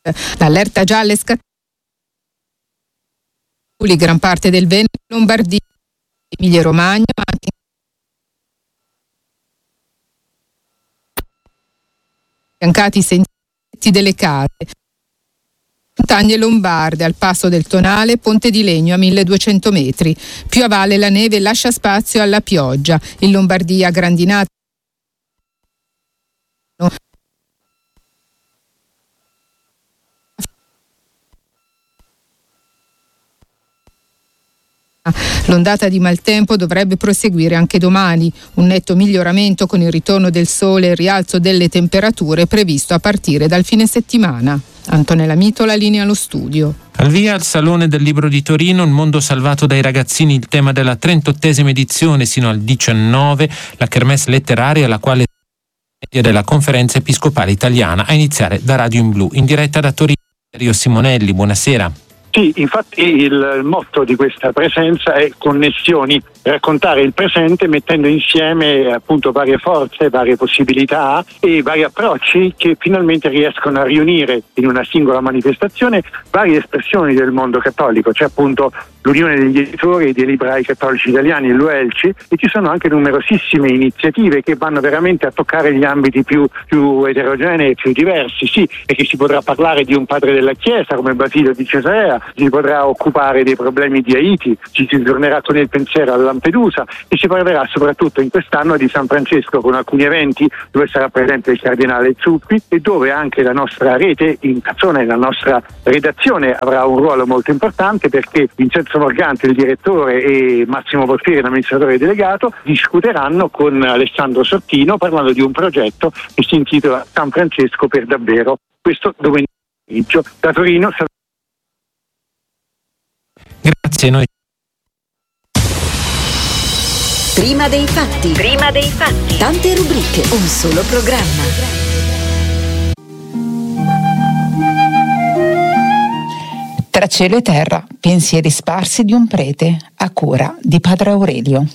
L'allerta gialla è scattata in gran parte del Veneto, Lombardia, Emilia Romagna, ma anche affiancati i sentieri delle case. Montagne lombarde, al passo del Tonale, Ponte di Legno a 1200 metri. Più a valle la neve lascia spazio alla pioggia. In Lombardia grandinate. L'ondata di maltempo dovrebbe proseguire anche domani. Un netto miglioramento con il ritorno del sole e il rialzo delle temperature previsto a partire dal fine settimana. Antonella Mitola, linea allo studio. Al via al Salone del Libro di Torino, il mondo salvato dai ragazzini, il tema della 38esima edizione sino al 19, la kermesse letteraria alla quale della Conferenza Episcopale Italiana, a iniziare da Radio in Blu. In diretta da Torino, Rio Simonelli, buonasera. Sì, infatti il motto di questa presenza è connessioni, raccontare il presente mettendo insieme appunto varie forze, varie possibilità e vari approcci che finalmente riescono a riunire in una singola manifestazione varie espressioni del mondo cattolico. C'è appunto l'Unione degli Editori e dei Librai Cattolici Italiani, l'UELCI, e ci sono anche numerosissime iniziative che vanno veramente a toccare gli ambiti più eterogenei e più diversi, sì, e che si potrà parlare di un padre della Chiesa come Basilio di Cesarea, si potrà occupare dei problemi di Haiti, ci si tornerà con il pensiero a Lampedusa e si parlerà soprattutto in quest'anno di San Francesco con alcuni eventi dove sarà presente il cardinale Zuppi e dove anche la nostra rete in Cazzone, la nostra redazione avrà un ruolo molto importante, perché Vincenzo Morgante, il direttore, e Massimo Portieri, l'amministratore delegato, discuteranno con Alessandro Sortino parlando di un progetto che si intitola San Francesco per davvero. Questo domenica pomeriggio da Torino. Grazie, noi. Prima dei fatti. Prima dei fatti. Tante rubriche, un solo programma. Tra cielo e terra, pensieri sparsi di un prete, a cura di Padre Aurelio.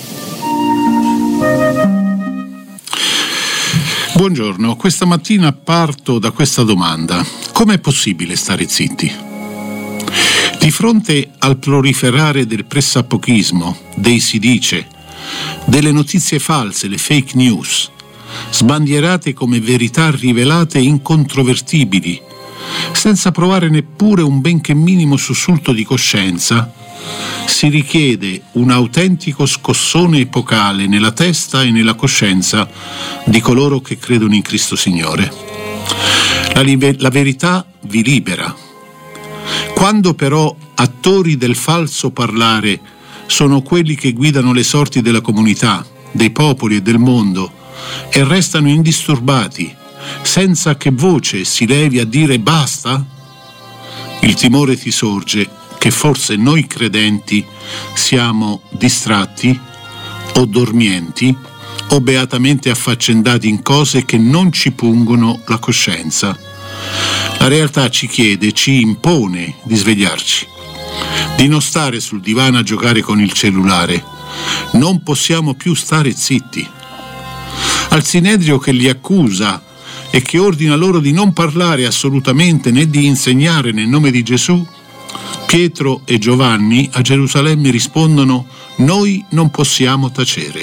Buongiorno, questa mattina parto da questa domanda: com'è possibile stare zitti? Di fronte al proliferare del pressapochismo, dei si dice, delle notizie false, le fake news, sbandierate come verità rivelate e incontrovertibili, senza provare neppure un benché minimo sussulto di coscienza, si richiede un autentico scossone epocale nella testa e nella coscienza di coloro che credono in Cristo Signore. La verità vi libera. Quando però attori del falso parlare sono quelli che guidano le sorti della comunità, dei popoli e del mondo e restano indisturbati, senza che voce si levi a dire basta, il timore ti sorge che forse noi credenti siamo distratti o dormienti o beatamente affaccendati in cose che non ci pungono la coscienza. La realtà ci chiede, ci impone di svegliarci, di non stare sul divano a giocare con il cellulare. Non possiamo più stare zitti. Al Sinedrio che li accusa e che ordina loro di non parlare assolutamente né di insegnare nel nome di Gesù, Pietro e Giovanni a Gerusalemme rispondono: noi non possiamo tacere.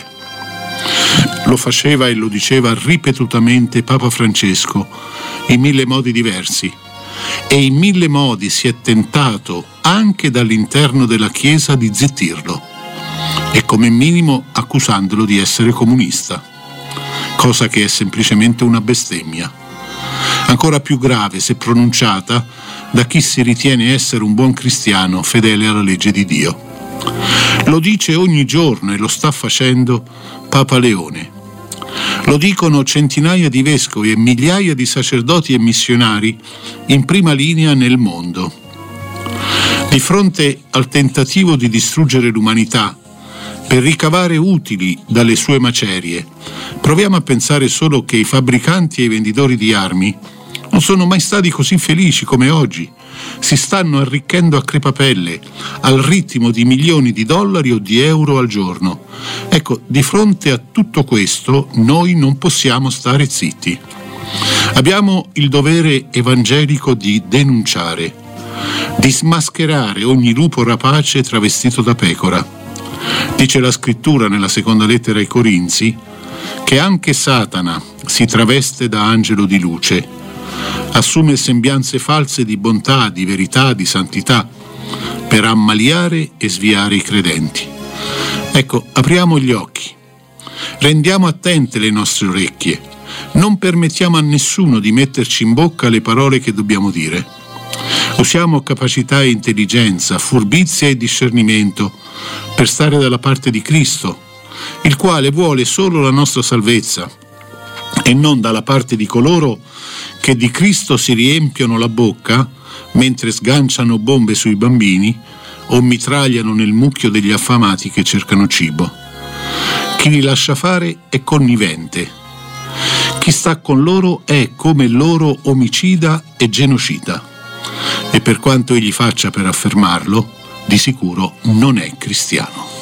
Lo faceva e lo diceva ripetutamente Papa Francesco in 1000 modi diversi, e in 1000 modi si è tentato anche dall'interno della Chiesa di zittirlo, e come minimo accusandolo di essere comunista, cosa che è semplicemente una bestemmia, ancora più grave se pronunciata da chi si ritiene essere un buon cristiano fedele alla legge di Dio. Lo dice ogni giorno e lo sta facendo Papa Leone. Lo dicono centinaia di vescovi e migliaia di sacerdoti e missionari in prima linea nel mondo. Di fronte al tentativo di distruggere l'umanità per ricavare utili dalle sue macerie, proviamo a pensare solo che i fabbricanti e i venditori di armi non sono mai stati così felici come oggi. Si stanno arricchendo a crepapelle al ritmo di milioni di dollari o di euro al giorno. Ecco, di fronte a tutto questo noi non possiamo stare zitti. Abbiamo il dovere evangelico di denunciare, di smascherare ogni lupo rapace travestito da pecora. Dice la Scrittura nella seconda lettera ai Corinzi che anche Satana si traveste da angelo di luce, assume sembianze false di bontà, di verità, di santità, per ammaliare e sviare i credenti. Ecco, apriamo gli occhi, rendiamo attente le nostre orecchie, non permettiamo a nessuno di metterci in bocca le parole che dobbiamo dire. Usiamo capacità e intelligenza, furbizia e discernimento per stare dalla parte di Cristo, il quale vuole solo la nostra salvezza, e non dalla parte di coloro che di Cristo si riempiono la bocca mentre sganciano bombe sui bambini o mitragliano nel mucchio degli affamati che cercano cibo. Chi li lascia fare è connivente. Chi sta con loro è come loro omicida e genocida. E per quanto egli faccia per affermarlo, di sicuro non è cristiano.